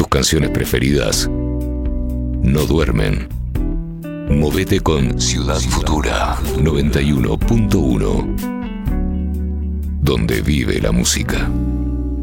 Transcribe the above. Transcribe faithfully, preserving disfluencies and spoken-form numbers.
canciones preferidas no duermen. Movete con Ciudad Futura noventa y uno punto uno, donde vive la música.